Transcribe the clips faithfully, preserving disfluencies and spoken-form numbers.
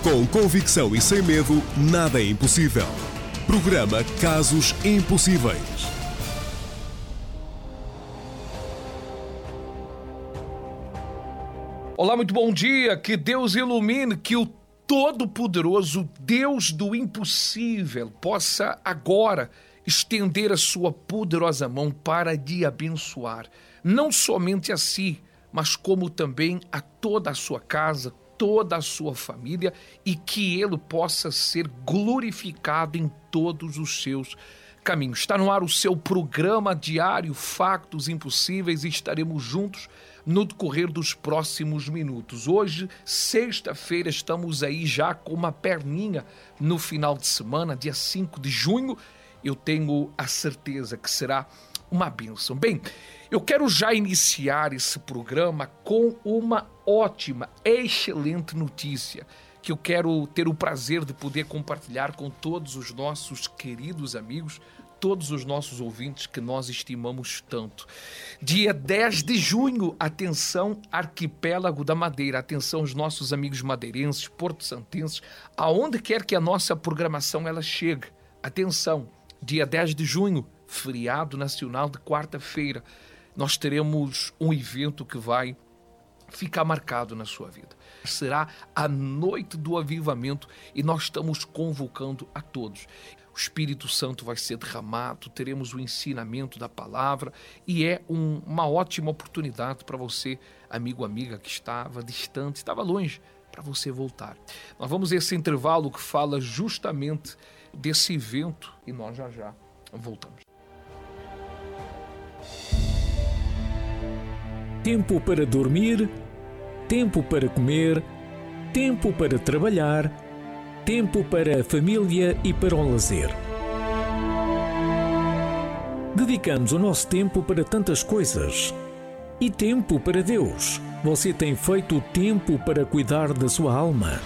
Com convicção e sem medo, nada é impossível. Programa Casos Impossíveis. Olá, muito bom dia. Que Deus ilumine, que o Todo-Poderoso Deus do impossível possa agora estender a sua poderosa mão para te abençoar, não somente a si, mas como também a toda a sua casa, toda a sua família, e que ele possa ser glorificado em todos os seus caminhos. Está no ar o seu programa diário Factos Impossíveis e estaremos juntos no decorrer dos próximos minutos. Hoje, sexta-feira, estamos aí já com uma perninha no final de semana, dia cinco de junho. Eu tenho a certeza que será uma bênção. Bem, eu quero já iniciar esse programa com uma ótima, excelente notícia que eu quero ter o prazer de poder compartilhar com todos os nossos queridos amigos, todos os nossos ouvintes que nós estimamos tanto. Dia dez de junho, atenção Arquipélago da Madeira, atenção os nossos amigos madeirenses, porto-santenses, aonde quer que a nossa programação ela chegue. Atenção, dia dez de junho, feriado nacional de quarta-feira, nós teremos um evento que vai ficar marcado na sua vida. Será a Noite do Avivamento e nós estamos convocando a todos. O Espírito Santo vai ser derramado, teremos o ensinamento da palavra e é um, uma ótima oportunidade para você, amigo, amiga, que estava distante, estava longe, para você voltar. Nós vamos a esse intervalo que fala justamente desse evento e nós já já voltamos. Tempo para dormir, tempo para comer, tempo para trabalhar, tempo para a família e para o lazer. Dedicamos o nosso tempo para tantas coisas. E tempo para Deus. Você tem feito tempo para cuidar da sua alma?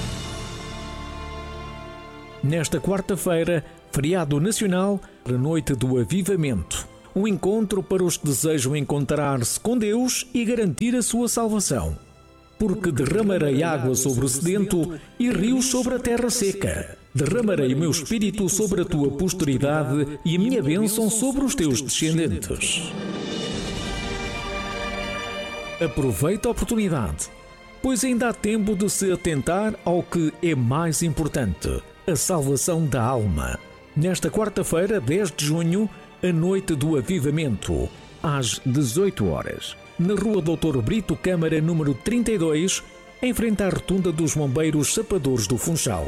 Nesta quarta-feira, feriado nacional, a Noite do Avivamento. Um encontro para os que desejam encontrar-se com Deus e garantir a sua salvação. Porque derramarei água sobre o sedento e rios sobre a terra seca. Derramarei o meu espírito sobre a tua posteridade e a minha bênção sobre os teus descendentes. Aproveita a oportunidade, pois ainda há tempo de se atentar ao que é mais importante, a salvação da alma. Nesta quarta-feira, dez de junho, a Noite do Avivamento, às dezoito horas, na Rua doutor Brito Câmara, número trinta e dois, em frente à Rotunda dos Bombeiros Sapadores do Funchal.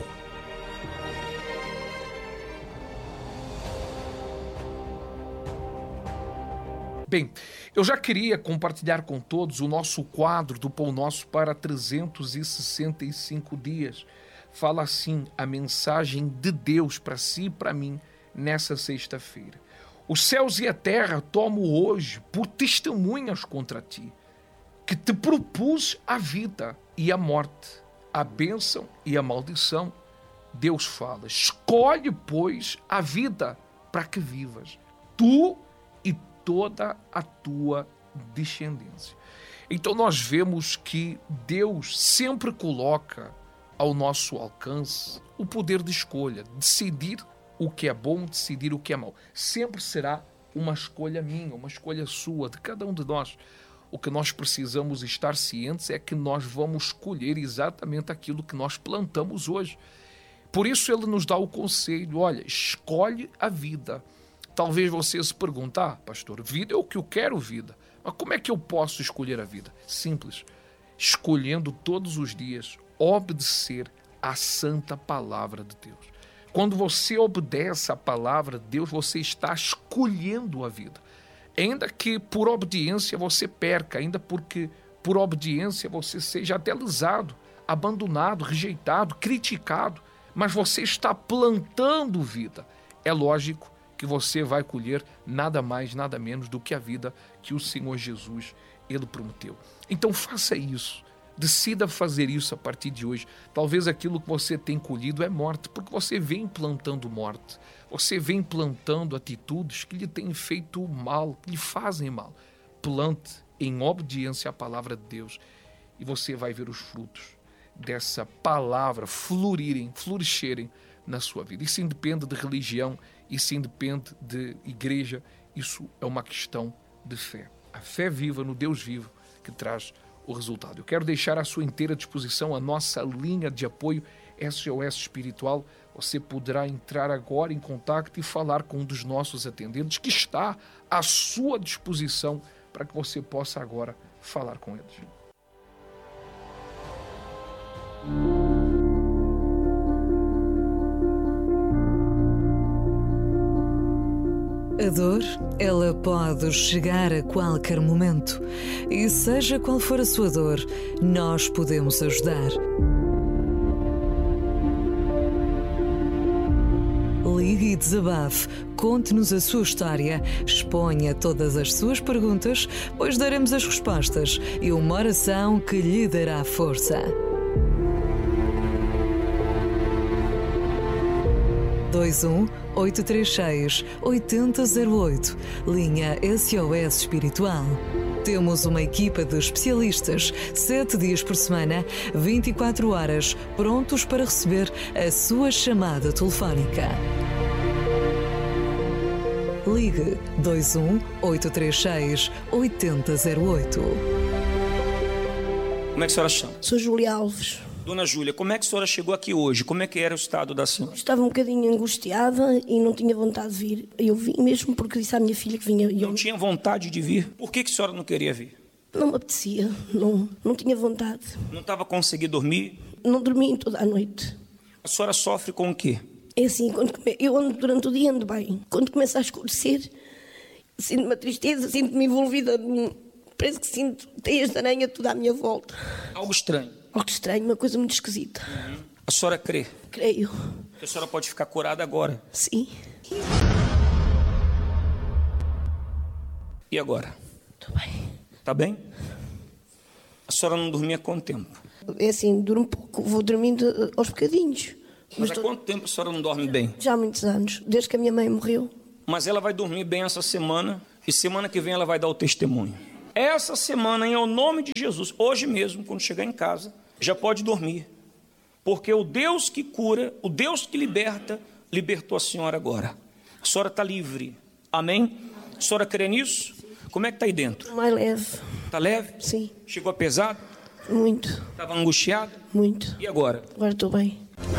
Bem, eu já queria compartilhar com todos o nosso quadro do Pão Nosso para trezentos e sessenta e cinco dias. Fala assim, a mensagem de Deus para si e para mim nessa sexta-feira. Os céus e a terra tomo hoje por testemunhas contra ti, que te propus a vida e a morte, a bênção e a maldição. Deus fala, escolhe, pois, a vida para que vivas, tu e toda a tua descendência. Então nós vemos que Deus sempre coloca ao nosso alcance o poder de escolha, decidir o que é bom, decidir o que é mau. Sempre será uma escolha minha, uma escolha sua, de cada um de nós. O que nós precisamos estar cientes é que nós vamos colher exatamente aquilo que nós plantamos hoje. Por isso ele nos dá o conselho, olha, escolhe a vida. Talvez você se pergunte, ah, pastor, vida é o que eu quero, vida. Mas como é que eu posso escolher a vida? Simples, escolhendo todos os dias obedecer à santa palavra de Deus. Quando você obedece à palavra de Deus, você está escolhendo a vida. Ainda que por obediência você perca, ainda porque por obediência você seja até lesado, abandonado, rejeitado, criticado, mas você está plantando vida. É lógico que você vai colher nada mais, nada menos do que a vida que o Senhor Jesus, ele prometeu. Então faça isso. Decida fazer isso a partir de hoje. Talvez aquilo que você tem colhido é morte, porque você vem plantando morte. Você vem plantando atitudes que lhe têm feito mal, que lhe fazem mal. Plante em obediência à palavra de Deus e você vai ver os frutos. dessa palavra florirem, florescerem na sua vida. Isso independe de religião, isso independe de igreja, isso é uma questão de fé. A fé viva no Deus vivo que traz o resultado. Eu quero deixar à sua inteira disposição a nossa linha de apoio S O S Espiritual. Você poderá entrar agora em contato e falar com um dos nossos atendentes que está à sua disposição para que você possa agora falar com eles. A dor, ela pode chegar a qualquer momento. E seja qual for a sua dor, nós podemos ajudar. Ligue e desabafe, conte-nos a sua história, exponha todas as suas perguntas, pois daremos as respostas e uma oração que lhe dará força. dois um oito três seis oito zero zero oito, linha S O S Espiritual. Temos uma equipa de especialistas, sete dias por semana, vinte e quatro horas, prontos para receber a sua chamada telefónica. Ligue dois um oito três seis oito zero zero oito. Como é que a senhora chama? Sou Júlia Alves. Dona Júlia, como é que a senhora chegou aqui hoje? Como é que era o estado da senhora? Estava um bocadinho angustiada e não tinha vontade de vir. Eu vim mesmo porque disse à minha filha que vinha. Eu... Não tinha vontade de vir? Por que, que a senhora não queria vir? Não me apetecia, não, não tinha vontade. Não estava conseguindo dormir? Não dormi toda a noite. A senhora sofre com o quê? É assim, quando come... eu ando durante o dia ando bem. Quando começa a escurecer, sinto uma tristeza, sinto-me envolvida num... Parece que sinto teias de aranha toda à minha volta. Algo estranho. Algo estranho, uma coisa muito esquisita. Uhum. A senhora crê? Creio. Que a senhora pode ficar curada agora? Sim. E agora? Estou bem. Está bem? A senhora não dormia há quanto tempo? É assim, durmo pouco, vou dormindo aos bocadinhos. Mas, Mas há tô... quanto tempo a senhora não dorme bem? Já há muitos anos, desde que a minha mãe morreu. Mas ela vai dormir bem essa semana e semana que vem ela vai dar o testemunho. Essa semana, em nome de Jesus, hoje mesmo, quando chegar em casa, já pode dormir. Porque o Deus que cura, o Deus que liberta, libertou a senhora agora. A senhora está livre. Amém? A senhora crê nisso? Como é que está aí dentro? Mais leve. Está leve? Sim. Chegou a pesado? Muito. Estava angustiada? Muito. E agora? Agora estou bem.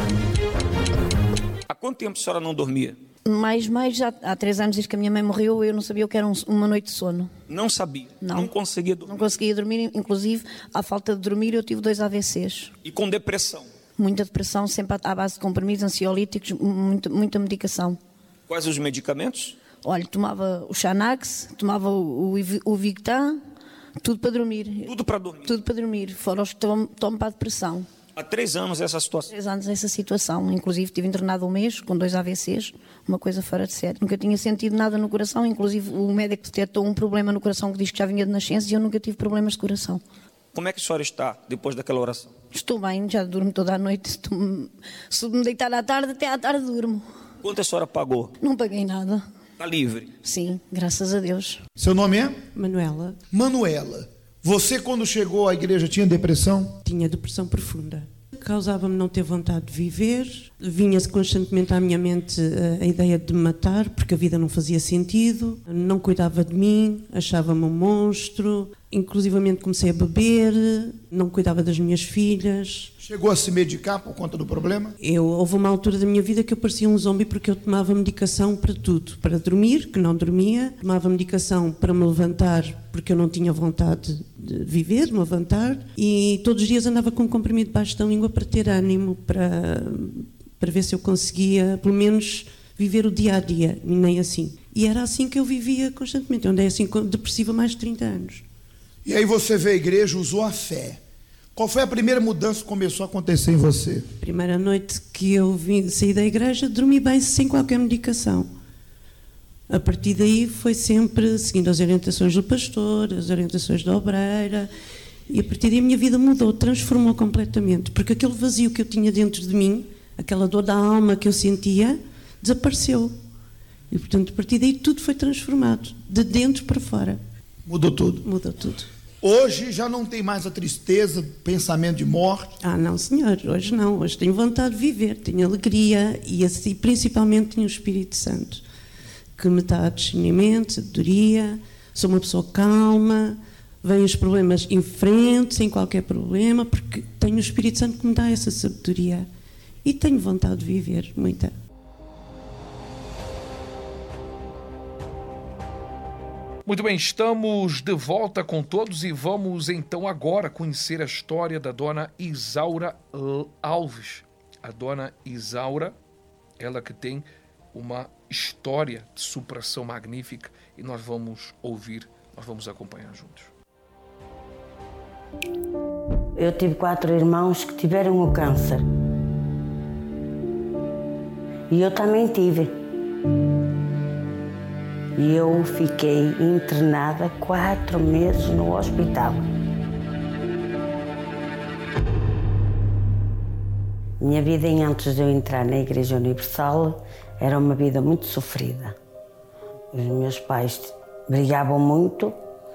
Há quanto tempo a senhora não dormia? Mais, mais, já há três anos desde que a minha mãe morreu, eu não sabia o que era um, uma noite de sono. Não sabia? Não. Não conseguia dormir? Não conseguia dormir, inclusive, à falta de dormir, eu tive dois A V Cs. E com depressão? Muita depressão, sempre à base de comprimidos ansiolíticos, muita, muita medicação. Quais os medicamentos? Olha, tomava o Xanax, tomava o, o, o Victan, tudo para dormir. Tudo para dormir? Tudo para dormir, fora os que tomo, tomo para a depressão. Há três anos essa situação? Três anos essa situação, inclusive estive internado um mês com dois A V Cs, uma coisa fora de série. Nunca tinha sentido nada no coração, inclusive o médico detectou um problema no coração que diz que já vinha de nascença e eu nunca tive problemas de coração. Como é que a senhora está depois daquela oração? Estou bem, já durmo toda a noite. Estou... Se me deitar à tarde, até à tarde durmo. Quanto a senhora pagou? Não paguei nada. Está livre? Sim, graças a Deus. Seu nome é? Manuela. Manuela. Você, quando chegou à igreja, tinha depressão? Tinha depressão profunda. Causava-me não ter vontade de viver. Vinha-se constantemente à minha mente a ideia de me matar, porque a vida não fazia sentido. Não cuidava de mim, achava-me um monstro. Inclusivamente comecei a beber, não cuidava das minhas filhas. Chegou a se medicar por conta do problema? Eu, houve uma altura da minha vida que eu parecia um zombi porque eu tomava medicação para tudo. Para dormir, que não dormia. Tomava medicação para me levantar, porque eu não tinha vontade de viver, de me levantar. E todos os dias andava com um comprimido debaixo da língua para ter ânimo, para, para ver se eu conseguia, pelo menos, viver o dia-a-dia, e nem assim. E era assim que eu vivia constantemente. Eu andei assim depressiva há mais de trinta anos. E aí você veio à igreja, usou a fé. Qual foi a primeira mudança que começou a acontecer em você? Primeira noite que eu vim, saí da igreja, dormi bem sem qualquer medicação. A partir daí foi sempre seguindo as orientações do pastor, as orientações da obreira, e a partir daí a minha vida mudou, transformou completamente, porque aquele vazio que eu tinha dentro de mim, aquela dor da alma que eu sentia, desapareceu. E portanto a partir daí tudo foi transformado, de dentro para fora. Mudou tudo? Mudou tudo. Hoje já não tem mais a tristeza, pensamento de morte? Ah, não, senhor, hoje não. Hoje tenho vontade de viver, tenho alegria e assim, principalmente tenho o Espírito Santo, que me dá discernimento, sabedoria, sou uma pessoa calma, venho os problemas em frente, sem qualquer problema, porque tenho o Espírito Santo que me dá essa sabedoria e tenho vontade de viver, muita. Muito bem, estamos de volta com todos e vamos então agora conhecer a história da dona Isaura Alves. A dona Isaura, ela que tem uma história de superação magnífica e nós vamos ouvir, nós vamos acompanhar juntos. Eu tive quatro irmãos que tiveram o câncer. E eu também tive. E eu fiquei internada quatro meses no hospital. Minha vida antes de eu entrar na Igreja Universal era uma vida muito sofrida. Os meus pais brigavam muito.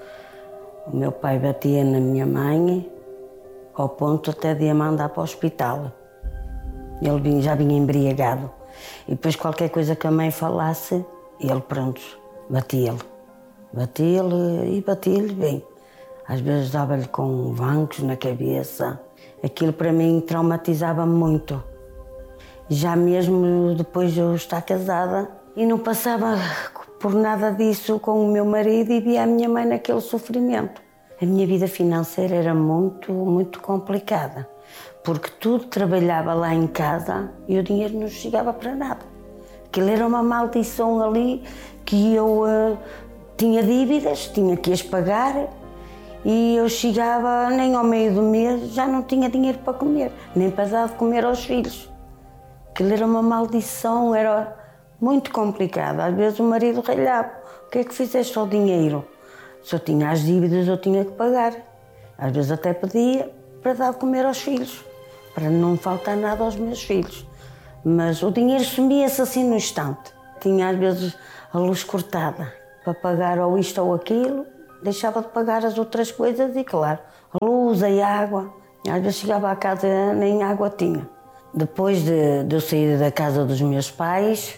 O meu pai batia na minha mãe, ao ponto até de a mandar para o hospital. Ele vinha, já vinha embriagado. E depois qualquer coisa que a mãe falasse, ele, pronto, batia-lhe. Batia-lhe e batia-lhe bem. Às vezes dava-lhe com bancos na cabeça. Aquilo para mim traumatizava-me muito. Já mesmo depois de eu estar casada, e não passava por nada disso com o meu marido e via a minha mãe naquele sofrimento. A minha vida financeira era muito, muito complicada, porque tudo trabalhava lá em casa e o dinheiro não chegava para nada. Aquilo era uma maldição ali, que eu uh, tinha dívidas, tinha que as pagar e eu chegava nem ao meio do mês, já não tinha dinheiro para comer, nem para dar de comer aos filhos. Aquilo era uma maldição, era muito complicado. Às vezes o marido ralhava: o que é que fizeste ao dinheiro? Se eu tinha as dívidas, eu tinha que pagar. Às vezes até pedia para dar de comer aos filhos, para não faltar nada aos meus filhos. Mas o dinheiro sumia-se assim no instante. Tinha às vezes a luz cortada para pagar ou isto ou aquilo, deixava de pagar as outras coisas e, claro, a luz, a água. Às vezes chegava à casa nem água tinha. Depois de, de eu sair da casa dos meus pais,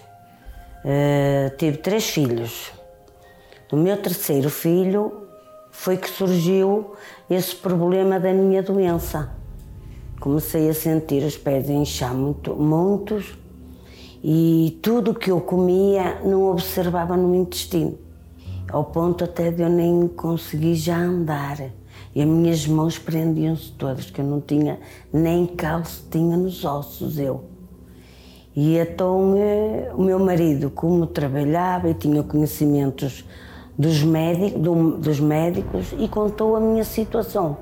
uh, tive três filhos. Do meu terceiro filho foi que surgiu esse problema da minha doença. Comecei a sentir os pés a inchar muito, muitos, e tudo que eu comia não observava no intestino, ao ponto até de eu nem conseguir já andar. E as minhas mãos prendiam-se todas, que eu não tinha nem calço, tinha nos ossos eu. E então o meu marido, como trabalhava e tinha conhecimentos dos médicos, dos médicos, e contou a minha situação.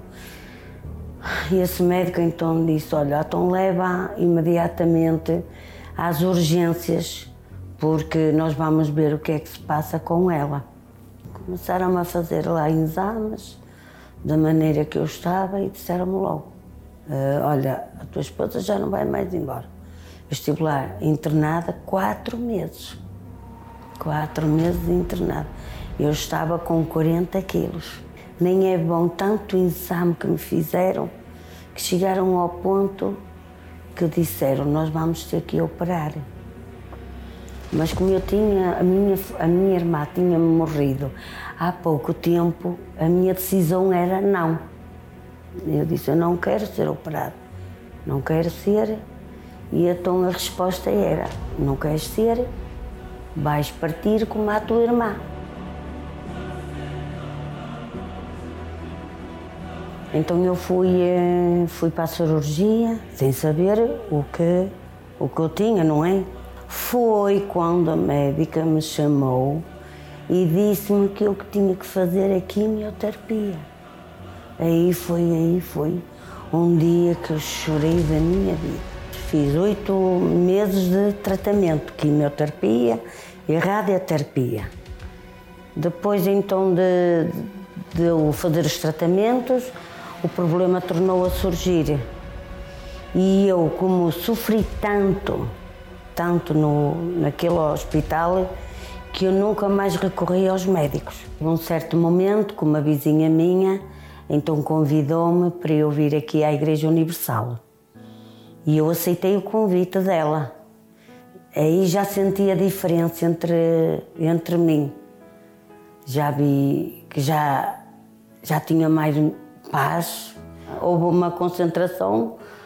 E esse médico então disse: olha, então leva imediatamente às urgências, porque nós vamos ver o que é que se passa com ela. Começaram a fazer lá exames da maneira que eu estava e disseram-me logo: uh, olha, a tua esposa já não vai mais embora. Eu estive lá internada quatro meses. Quatro meses internada. Eu estava com quarenta quilos. Nem é bom tanto o exame que me fizeram, que chegaram ao ponto que disseram: nós vamos ter que operar. Mas como eu tinha, a minha, a minha irmã tinha morrido há pouco tempo, a minha decisão era não. Eu disse: eu não quero ser operado, não quero ser. E então a resposta era: não queres ser, vais partir como a tua irmã. Então eu fui, fui para a cirurgia, sem saber o que, o que eu tinha, não é? Foi quando a médica me chamou e disse-me que eu que tinha que fazer a quimioterapia. Aí foi, aí foi um dia que eu chorei da minha vida. Fiz oito meses de tratamento, quimioterapia e radioterapia. Depois então de, de eu fazer os tratamentos, o problema tornou a surgir. E eu, como sofri tanto, tanto no, naquele hospital, que eu nunca mais recorri aos médicos. Num certo momento, com uma vizinha minha, Então convidou-me para eu vir aqui à Igreja Universal. E eu aceitei o convite dela. Aí já senti a diferença entre, entre mim. Já vi que já, já tinha mais paz. Houve uma concentração